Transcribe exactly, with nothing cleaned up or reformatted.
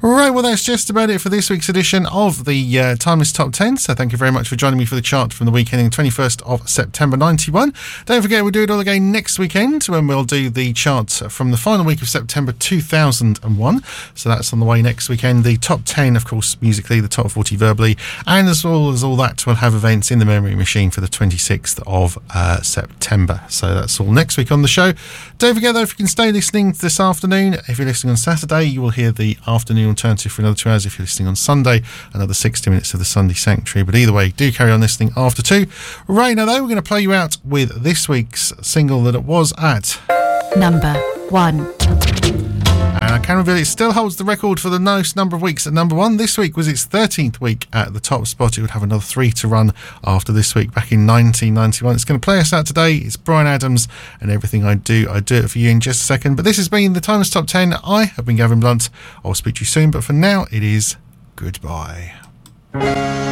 Right, well, that's just about it for this week's edition of the uh, Timeless Top ten. So thank you very much for joining me for the chart from the weekend in the twenty-first of September ninety-one. Don't forget, we'll do it all again next weekend when we'll do the chart from the final week of September two thousand one. So that's on the way next weekend. The top ten, of course, musically, the top forty verbally, and as well as all that, we'll have events in the Memory Machine for the twenty-sixth of uh, September. So that's all next week on the show. Don't forget, though, if you can stay listening this afternoon, if you're listening on Saturday, you will hear the afternoon alternative for another two hours. If you're listening on Sunday, another sixty minutes of the Sunday Sanctuary. But either way, do carry on listening after two. Right now, though, we're going to play you out with this week's single that it was at number one. And I can reveal it still holds the record for the most number of weeks at number one. This week was its thirteenth week at the top spot. It would have another three to run after this week back in nineteen ninety-one. It's going to play us out today. It's Bryan Adams, and everything I do, I do it for you in just a second. But this has been the Timeless Top ten. I have been Gavin Blunt. I'll speak to you soon, but for now, it is goodbye.